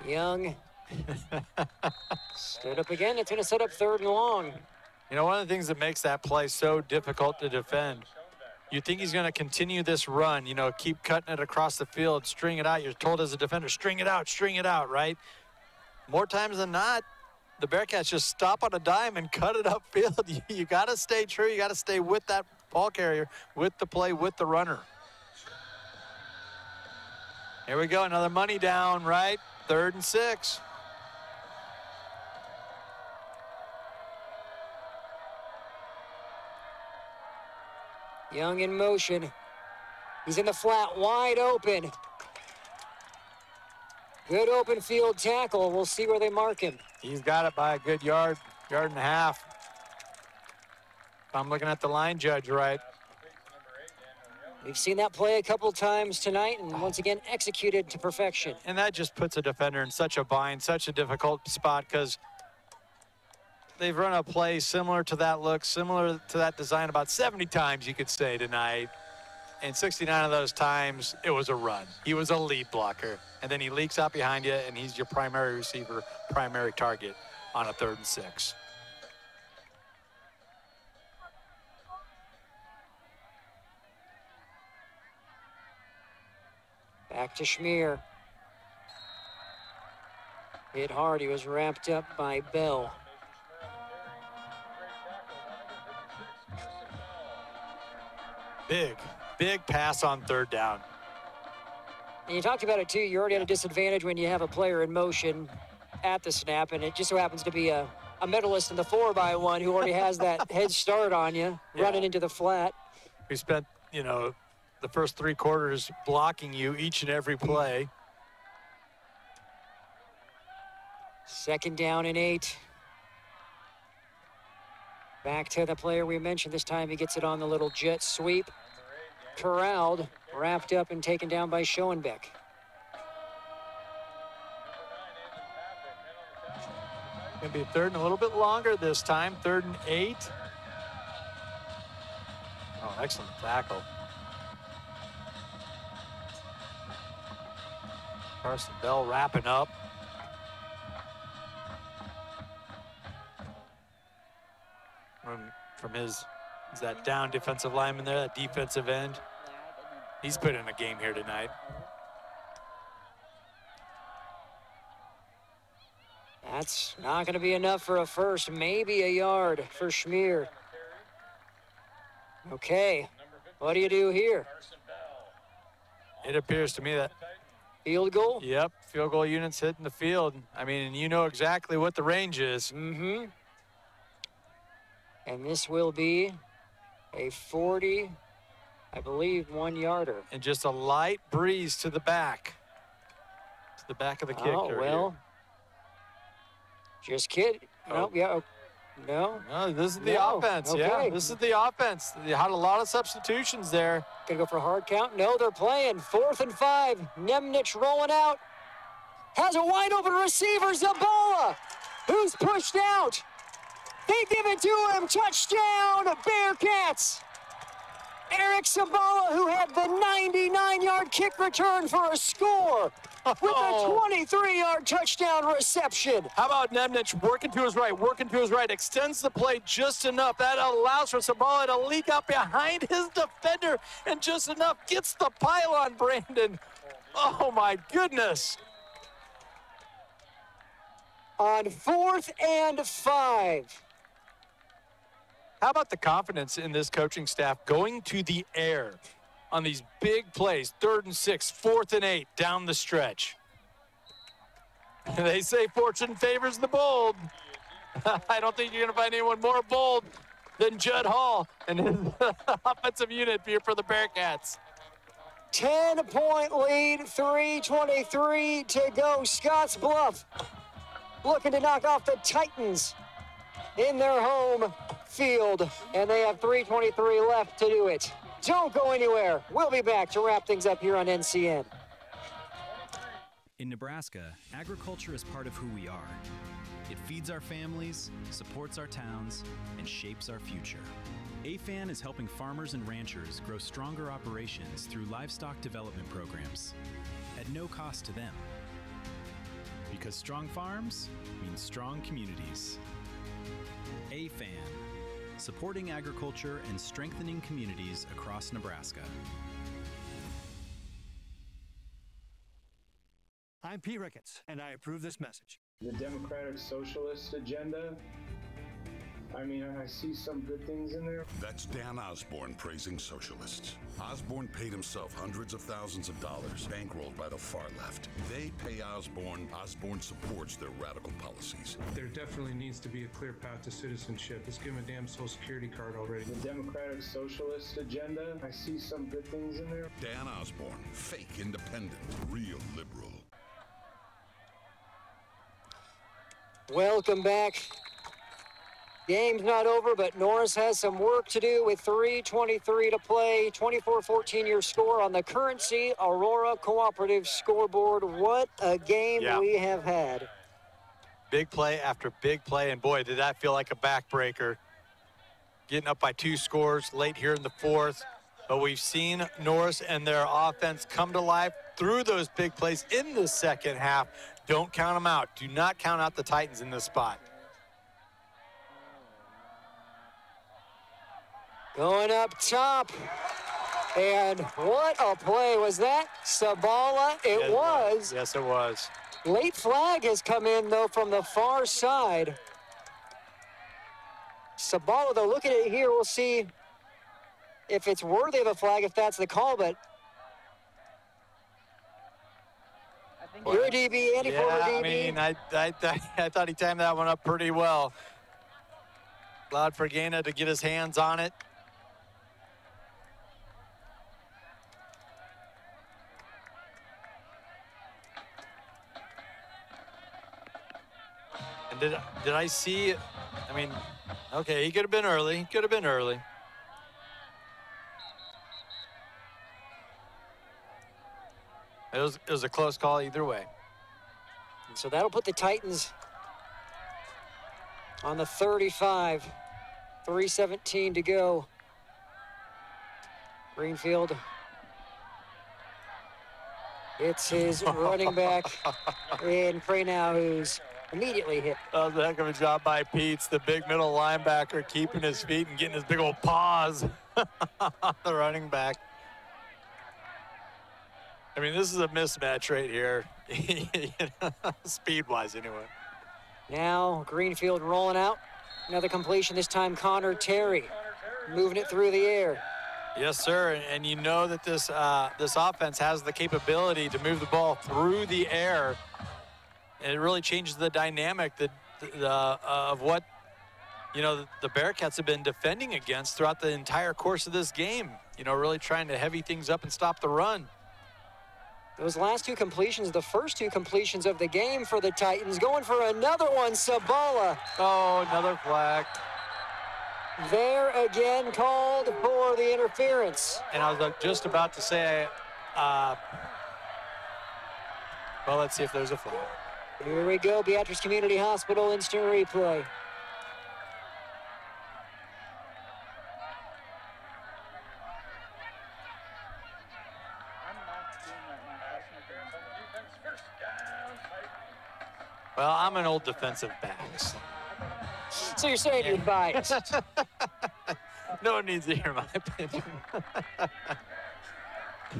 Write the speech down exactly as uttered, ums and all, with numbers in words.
Young stood up again. It's going to set up third and long. You know, one of the things that makes that play so difficult to defend, you think he's going to continue this run, you know, keep cutting it across the field, string it out. You're told as a defender, string it out, string it out, right? More times than not, the Bearcats just stop on a dime and cut it upfield. You, you got to stay true. You got to stay with that ball carrier, with the play, with the runner. Here we go, another money down, right? Third and six. Young in motion. He's in the flat, wide open. Good open field tackle. We'll see where they mark him. He's got it by a good yard, yard and a half. If I'm looking at the line judge right. We've seen that play a couple times tonight, and once again executed to perfection. And that just puts a defender in such a bind, such a difficult spot, because they've run a play similar to that look, similar to that design about seventy times, you could say, tonight. And sixty-nine of those times, it was a run. He was a lead blocker. And then he leaks out behind you, and he's your primary receiver, primary target on a third and six. Back to Schmier. Hit hard. He was wrapped up by Bell. Big, big pass on third down. And you talked about it, too. You're already at a disadvantage when you have a player in motion at the snap, and it just so happens to be a, a medalist in the four by one who already has that head start on you, yeah. running into the flat. We spent, you know, the first three quarters blocking you each and every play. Second down and eight. Back to the player we mentioned. This time he gets it on the little jet sweep. Corralled, wrapped up, and taken down by Schoenbeck. Gonna be third and a little bit longer this time. Third and eight. Oh, excellent tackle. Carson Bell wrapping up. From, from his, is that down defensive lineman there, that defensive end? He's put in a game here tonight. That's not going to be enough for a first, maybe a yard for Schmier. Okay, what do you do here? It appears to me that field goal? Yep, field goal units hitting the field. I mean, and you know exactly what the range is. Mm-hmm. And this will be a forty, I believe, one-yarder. And just a light breeze to the back. To the back of the kicker. Oh, well. Here. Just kidding. Oh. Nope, yeah. No. No, this is the no. offense. Okay. Yeah, this is the offense. They had a lot of substitutions there. Gonna go for a hard count. No, they're playing. Fourth and five. Nemnich rolling out. Has a wide open receiver, Zabola, who's pushed out. They give it to him. Touchdown, Bearcats. Eric Zabola, who had the ninety-nine-yard kick return for a score, with a twenty-three-yard touchdown reception. How about Nemnich working to his right, working to his right, extends the play just enough. That allows for Zabola to leak out behind his defender, and just enough gets the pylon, Brandon. Oh, my goodness. On fourth and five. How about the confidence in this coaching staff going to the air on these big plays, third and six, fourth and eight, down the stretch? They say fortune favors the bold. I don't think you're going to find anyone more bold than Judd Hall and his offensive unit here for the Bearcats. ten-point lead, three twenty-three to go. Scotts Bluff looking to knock off the Titans in their home field, and they have three twenty-three left to do it. Don't go anywhere. We'll be back to wrap things up here on N C N. In Nebraska, agriculture is part of who we are. It feeds our families, supports our towns, and shapes our future. A F A N is helping farmers and ranchers grow stronger operations through livestock development programs at no cost to them. Because strong farms mean strong communities. A F A N, supporting agriculture and strengthening communities across Nebraska. I'm Pete Ricketts, and I approve this message. The Democratic Socialist agenda, I mean, I see some good things in there. That's Dan Osborne praising socialists. Osborne paid himself hundreds of thousands of dollars, bankrolled by the far left. They pay Osborne. Osborne supports their radical policies. There definitely needs to be a clear path to citizenship. Let's give him a damn Social Security card already. The Democratic Socialist agenda, I see some good things in there. Dan Osborne, fake independent, real liberal. Welcome back. Game's not over, but Norris has some work to do with three twenty-three to play. twenty-four fourteen your score on the Currency Aurora Cooperative scoreboard. What a game Yeah. we have had. Big play after big play, and boy, did that feel like a backbreaker. Getting up by two scores late here in the fourth, but we've seen Norris and their offense come to life through those big plays in the second half. Don't count them out. Do not count out the Titans in this spot. Going up top. And what a play was that? Sabala, it Yes, was. Yes, it was. Late flag has come in, though, from the far side. Sabala, though, look at it here. We'll see if it's worthy of a flag, if that's the call, but you're a D B, any Yeah, former D B. I mean, I, I, I thought he timed that one up pretty well. Allowed for Gaina to get his hands on it. And did, did I see, I mean, okay, he could have been early. He could have been early. It was, it was a close call either way. And so that'll put the Titans on the thirty-five. three seventeen to go. Greenfield. It's his running back in Cranow, who's immediately hit. That was a heck of a job by Peets, the big middle linebacker, keeping his feet and getting his big old paws on the running back. I mean, this is a mismatch right here, speed-wise anyway. Now Greenfield rolling out. Another completion, this time Connor Terry moving it through the air. Yes, sir, and you know that this uh, this offense has the capability to move the ball through the air. And it really changes the dynamic that, the, uh, of what, you know, the Bearcats have been defending against throughout the entire course of this game. You know, really trying to heavy things up and stop the run. Those last two completions, the first two completions of the game for the Titans. Going for another one, Sabala. Oh, another flag. There again, called for the interference. And I was like, just about to say, uh, well, let's see if there's a flag. Here we go, Beatrice Community Hospital instant replay. Well, I'm an old defensive back. So. So you're saying you're biased. No one needs to hear my opinion.